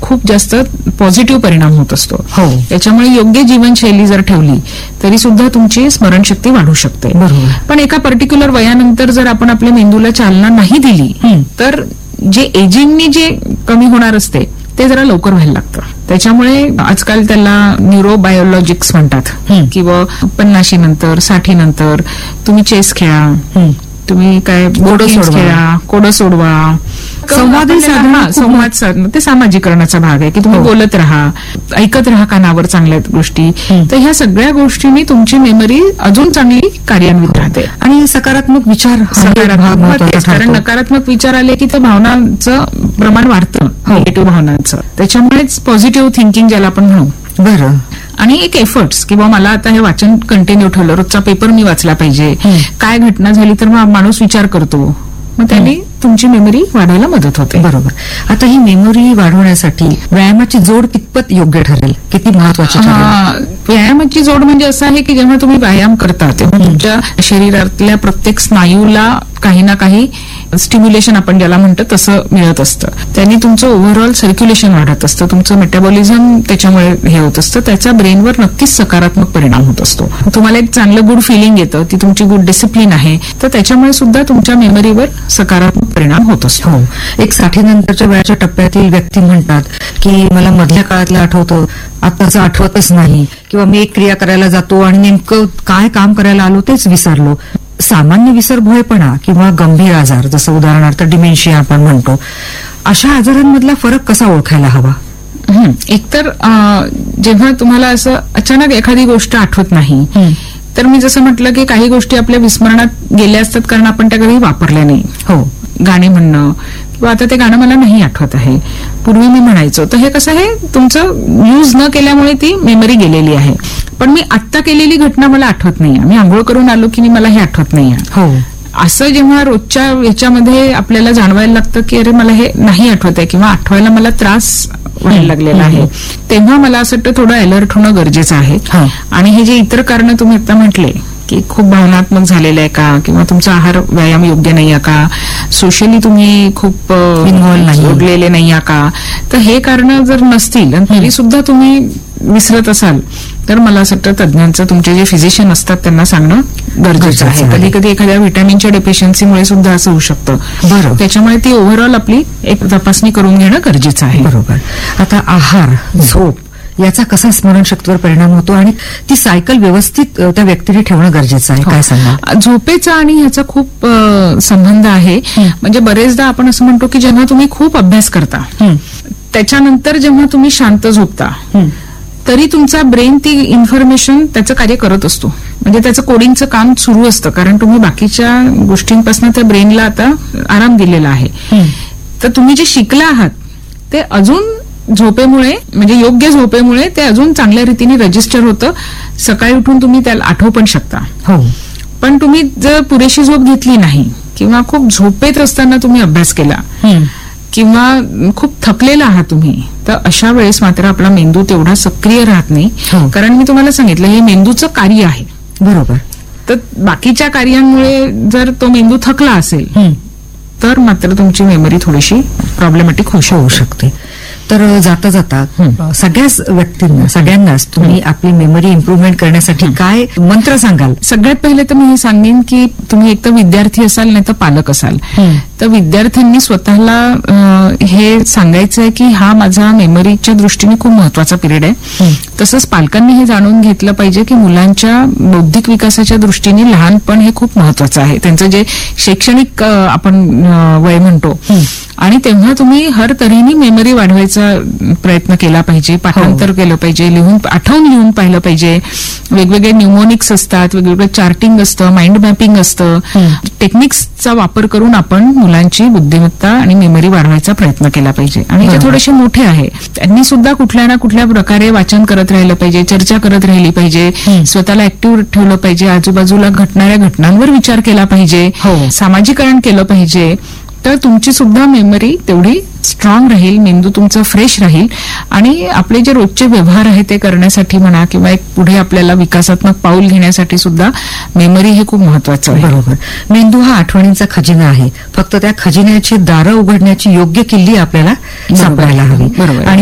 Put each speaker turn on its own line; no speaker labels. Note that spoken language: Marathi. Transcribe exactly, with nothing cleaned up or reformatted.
खूप जास्त पॉझिटिव्ह परिणाम होत असतो.
हो.
त्याच्यामुळे योग्य जीवनशैली जर ठेवली तरी सुद्धा तुमची स्मरणशक्ती वाढू शकते.
बरोबर.
पण एका पर्टिक्युलर वयानंतर जर आपण आपल्या मेंदूला चालना नाही दिली तर जे एजिंगनी जे कमी होणार असते ते जरा लवकर व्हायला लागतं. त्याच्यामुळे आजकाल त्याला न्यूरोबायोलॉजिक्स म्हणतात. किंवा पन्नाशी नंतर साठी नंतर तुम्ही चेस खेळा, तुम्ही काय बोर्ड गेम्स खेळा, कोडं सोडवा,
संवाद साधन
संवाद साधणं ते सामाजिकरणाचा भाग आहे की तुम्ही बोलत राहा, ऐकत राहा कानावर चांगल्या गोष्टी. तर ह्या सगळ्या गोष्टींनी तुमची मेमरी अजून चांगली कार्यान्वित राहते.
आणि सकारात्मक विचार
सकारात्मक, कारण नकारात्मक विचार आले की त्या भावनांचं प्रमाण वाढतं, निगेटिव्ह भावनांचं. त्याच्यामुळेच पॉझिटिव्ह थिंकिंग ज्याला आपण म्हणू.
बरं.
आणि एक एफर्ट्स किंवा मला आता हे वाचन कंटिन्यू ठेवलं, रोजचा पेपर मी वाचला पाहिजे, काय घटना झाली तर माणूस विचार करतो, मग त्याने तुमची मेमरी वाढवायला मदत होते.
बरोबर. आता ही मेमरी वाढवण्यासाठी व्यायामाची जोड कितपत योग्य ठरेल, किती महत्वाची ठरेल?
व्यायामाची जोड म्हणजे असं आहे की जेव्हा तुम्ही व्यायाम करता तेव्हा तुमच्या शरीरातल्या प्रत्येक स्नायूला काही ना काही स्टिम्युलेशन आपण ज्याला म्हणतो तसं मिळत असतं. त्यांनी तुमचं ओव्हरऑल सर्क्युलेशन वाढत असतं, तुमचं मेटाबॉलिझम त्याच्यामुळे हे होत असतं. त्याचा ब्रेनवर नक्कीच सकारात्मक परिणाम होत असतो. तुम्हाला एक चांगलं गुड फिलिंग येतं, ती तुमची गुड डिसिप्लिन आहे, तर त्याच्यामुळे सुद्धा तुमच्या मेमरीवर सकारात्मक परिणाम होत असतो.
हो. एक साठी नंतरच्या वयाच्या टप्प्यातील व्यक्ती म्हणतात की मला मधल्या काळातलं आठवतं, आताचं आठवतच नाही, किंवा मी एक क्रिया करायला जातो आणि नेमकं काय काम करायला आलो तेच विसरलो. सामान्य विसरभोळेपणा किंवा गंभीर आजार, जसं उदाहरणार्थ डिमेन्शिया आपण म्हणतो, अशा आजारांमधला फरक कसा ओळखायला हवा?
एकतर जेव्हा तुम्हाला असं अचानक एखादी गोष्ट आठवत नाही तर मी जसं म्हटलं की काही गोष्टी आपल्या विस्मरणात गेल्या असतात कारण आपण त्या कधी वापरल्या नाही.
हो.
गाणे म्हणणं किंवा आता ते गाणं मला नाही आठवत आहे, पूर्वी मी म्हणायचो, तर हे कसं आहे तुमचं यूज न केल्यामुळे ती मेमरी गेलेली आहे. पण मी आत्ता केलेली घटना मला आठवत नाहीये, मी आंघोळ करून आलो की मला हे आठवत नाहीये.
हो.
असं जेव्हा रोजच्या ह्याच्यामध्ये आपल्याला जाणवायला लागतं की अरे मला हे नाही आठवत आहे किंवा आठवायला मला त्रास व्हायला लागलेला आहे, तेव्हा मला असं वाटतं थोडं अलर्ट होणं गरजेचं आहे. आणि हे जे इतर कारण तुम्ही आता म्हटले की खूप भावनात्मक झालेलं आहे का, किंवा तुमचा आहार व्यायाम योग्य नाही आहे का, सोशली तुम्ही खूप
इन्व्हॉल्व नाही
जोडलेले नाही आहे का, तर हे कारण जर नसतील तरी सुद्धा तुम्ही विसरत असाल तर मला असं वाटतं तज्ञांचं, तुमचे जे फिजिशियन असतात त्यांना सांगणं गरजेचं आहे. कधी कधी एखाद्या व्हिटॅमिनच्या डेफिशियन्सीमुळे सुद्धा असं होऊ शकतं.
बरोबर.
त्याच्यामुळे ती ओव्हरऑल आपली एक तपासणी करून घेणं गरजेचं आहे.
बरोबर. आता आहार, झोप याचा कसा स्मरणशक्तीवर परिणाम होतो आणि ती सायकल व्यवस्थित त्या व्यक्तीने ठेवणं गरजेचं आहे, काय सांगा?
झोपेचा आणि ह्याचा खूप संबंध आहे. म्हणजे बरेचदा आपण असं म्हणतो की जेव्हा तुम्ही खूप अभ्यास करता त्याच्यानंतर जेव्हा तुम्ही शांत झोपता तरी तुमचा ब्रेन ती इन्फॉर्मेशन त्याचं कार्य करत असतो, म्हणजे त्याचं कोडिंगचं काम सुरू असतं, कारण तुम्ही बाकीच्या गोष्टींपासून त्या ब्रेनला आता आराम दिलेला आहे. तर तुम्ही जे शिकला आहात ते अजून झोपेमुळे, म्हणजे योग्य झोपेमुळे ते अजून चांगल्या रीतीने रजिस्टर होतं. सकाळी उठून तुम्ही त्याला आठवू पण शकता.
हो.
पण तुम्ही जर पुरेशी झोप घेतली नाही किंवा खूप झोपेत असताना तुम्ही अभ्यास केला किंवा खूप थकलेला आहात तुम्ही, तर अशा वेळेस मात्र आपला मेंदू तेवढा सक्रिय राहत नाही. कारण मी तुम्हाला सांगितलं हे मेंदूचं कार्य आहे.
बरोबर.
तर बाकीच्या कार्यांमुळे जर तो मेंदू थकला असेल तर मात्र तुमची मेमरी थोडीशी प्रॉब्लेमॅटिक होऊ शकते.
तर जाता जाता सगळ्याच व्यक्तींना, सगळ्यांनाच तुम्ही आपली मेमरी इम्प्रूव्हमेंट करण्यासाठी काय मंत्र सांगाल?
सगळ्यात पहिले तर मी हे सांगेन की तुम्ही एक तर विद्यार्थी असाल नाही तर पालक असाल, तर विद्यार्थ्यांनी स्वतःला हे सांगायचं आहे की हा माझा मेमरीच्या दृष्टीने खूप महत्वाचा पिरियड आहे. तसंच पालकांनी हे जाणून घेतलं पाहिजे की मुलांच्या बौद्धिक विकासाच्या दृष्टीने लहानपण हे खूप महत्वाचं आहे, त्यांचं जे शैक्षणिक आपण वय म्हणतो. आणि तेव्हा तुम्ही हर तऱ्हेने मेमरी वाढवायचा प्रयत्न केला पाहिजे, पाठांतर केलं पाहिजे, लिहून आठवून लिहून पाहिलं पाहिजे. वेगवेगळे न्यूमोनिक्स असतात, वेगवेगळे चार्टिंग असतं, माइंड मॅपिंग असतं, टेक्निक्सचा वापर करून आपण मुलांची बुद्धिमत्ता आणि मेमरी वाढवायचा प्रयत्न केला पाहिजे. आणि जे थोडेसे मोठे आहे त्यांनी सुद्धा कुठल्या ना कुठल्या प्रकारे वाचन करत राहिलं पाहिजे, चर्चा करत राहिली पाहिजे, स्वतःला ऍक्टिव्ह ठेवलं पाहिजे, आजूबाजूला घडणाऱ्या घटनांवर विचार केला पाहिजे, सामाजिकरण केलं पाहिजे. तर तुमची सुद्धा मेमरी तेवढी स्ट्रॉंग राहील, मेंदू तुमचा फ्रेश राहील आणि आपले जे रोजचे व्यवहार आहे ते करण्यासाठी म्हणा किंवा एक पुढे आपल्याला विकासात्मक पाऊल घेण्यासाठी सुद्धा मेमरी हे खूप महत्वाचं आहे.
बरोबर. मेंदू हा आठवणींचा खजिना आहे, फक्त त्या खजिन्याची दारं उघडण्याची योग्य किल्ली आपल्याला सापडायला हवी.
बरोबर.
आणि